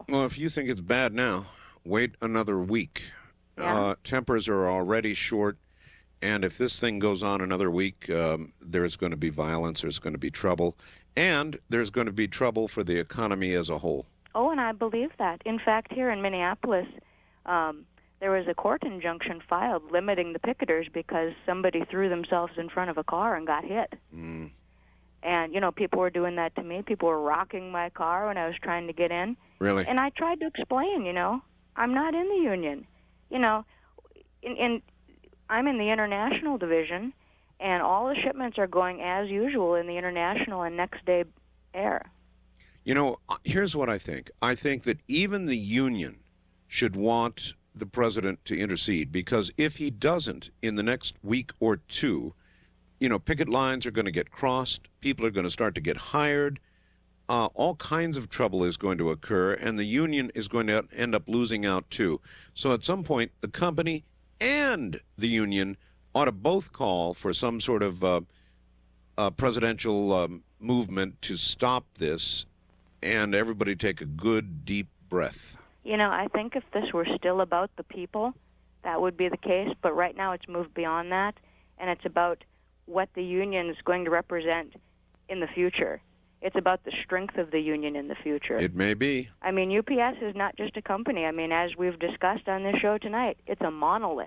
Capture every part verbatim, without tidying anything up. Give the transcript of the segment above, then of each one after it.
terrible. Well, if you think it's bad now, wait another week. Yeah. Uh, tempers are already short, and if this thing goes on another week, um, there's going to be violence, there's going to be trouble, and there's going to be trouble for the economy as a whole. Oh, and I believe that. In fact, here in Minneapolis, um, there was a court injunction filed limiting the picketers because somebody threw themselves in front of a car and got hit. Mm. And, you know, people were doing that to me. People were rocking my car when I was trying to get in. Really? And I tried to explain, you know, I'm not in the union. You know, in, in I'm in the international division, and all the shipments are going as usual in the international and next day air. You know, here's what I think. I think that even the union should want the president to intercede, because if he doesn't in the next week or two, you know, picket lines are going to get crossed, people are going to start to get hired, uh, all kinds of trouble is going to occur, and the union is going to end up losing out too. So at some point, the company and the union ought to both call for some sort of uh, uh, presidential um, movement to stop this, and everybody take a good, deep breath. You know, I think if this were still about the people, that would be the case, but right now it's moved beyond that, and it's about what the union is going to represent in the future. It's about the strength of the union in the future. It may be. I mean, U P S is not just a company. I mean, as we've discussed on this show tonight, it's a monolith.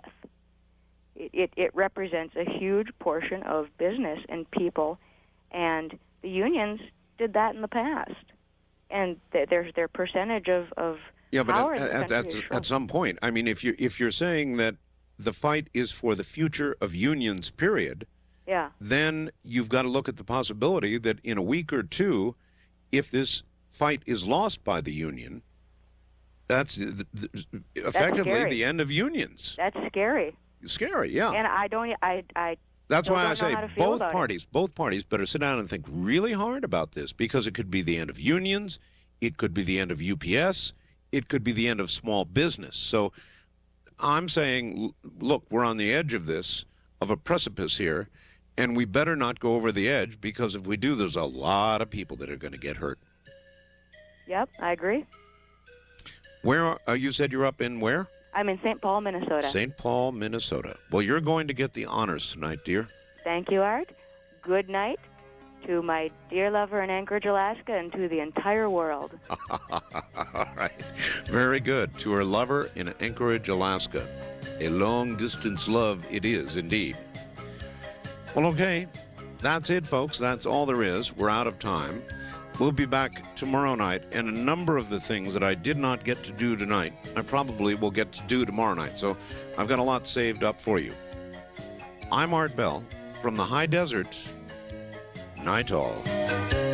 It, it, it represents a huge portion of business and people, and the unions did that in the past. And th- there's their percentage of, of yeah, but power at, in the at, country at, is at some point, I mean, if you're, if you're saying that the fight is for the future of unions, period, yeah. then you've got to look at the possibility that in a week or two, if this fight is lost by the union, that's the, the, effectively scary. the end of unions. That's scary. Scary, yeah. And I don't, I, I That's still why don't I know say how to feel both about parties, it. both parties better sit down and think really hard about this, because it could be the end of unions, it could be the end of U P S, it could be the end of small business. So I'm saying, look, we're on the edge of this, of a precipice here, and we better not go over the edge, because if we do, there's a lot of people that are going to get hurt. Yep, I agree. Where, uh, you said you're up in where? I'm in Saint Paul, Minnesota. Saint Paul, Minnesota. Well, you're going to get the honors tonight, dear. Thank you, Art. Good night to my dear lover in Anchorage, Alaska, and to the entire world. All right. Very good. To her lover in Anchorage, Alaska. A long-distance love it is, indeed. Well, okay. That's it, folks. That's all there is. We're out of time. We'll be back tomorrow night, and a number of the things that I did not get to do tonight, I probably will get to do tomorrow night. So I've got a lot saved up for you. I'm Art Bell from the high desert. Night all.